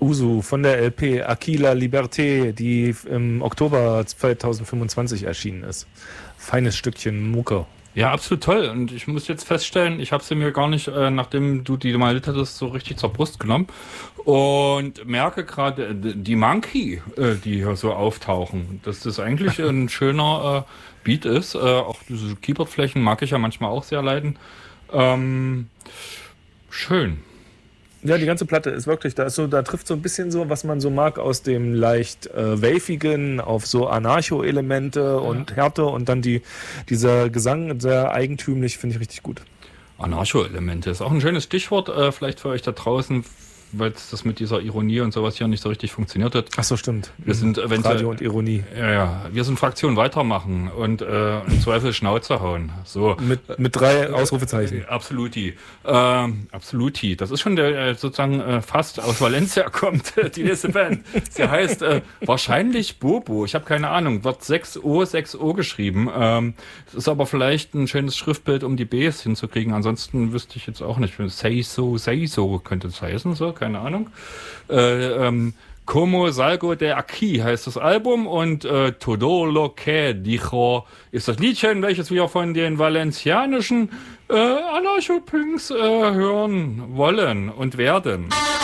Usu von der LP Aquila Liberté, die im Oktober 2025 erschienen ist. Feines Stückchen Mucke. Ja, absolut toll. Und ich muss jetzt feststellen, ich habe sie mir gar nicht, nachdem du die mal hattest, so richtig zur Brust genommen. Und merke gerade, die Monkey, die hier so auftauchen, dass das eigentlich ein schöner Beat ist. Auch diese Keyboardflächen mag ich ja manchmal auch sehr leiden. Schön. Ja, die ganze Platte ist wirklich, da trifft so ein bisschen so, was man so mag aus dem leicht wavigen auf so Anarcho-Elemente und Härte und dann dieser Gesang sehr eigentümlich, finde ich richtig gut. Anarcho-Elemente ist auch ein schönes Stichwort, vielleicht für euch da draußen, weil das mit dieser Ironie und sowas hier nicht so richtig funktioniert hat. Ach so, stimmt. Wir sind Radio und Ironie. Ja, wir sind Fraktion weitermachen und im Zweifel Schnauze hauen. So. Mit 3 Ausrufezeichen. Absoluti. Absoluti. Das ist schon der sozusagen fast aus Valencia kommt, die nächste Band. Sie heißt wahrscheinlich Bobo. Ich habe keine Ahnung. Wird 6O geschrieben. Es ist aber vielleicht ein schönes Schriftbild, um die Bs hinzukriegen. Ansonsten wüsste ich jetzt auch nicht. Say so könnte es heißen, so. Keine Ahnung. Como Salgo de Aquí heißt das Album und Todo lo que dijo ist das Liedchen, welches wir von den valencianischen Anarcho-Punks hören wollen und werden.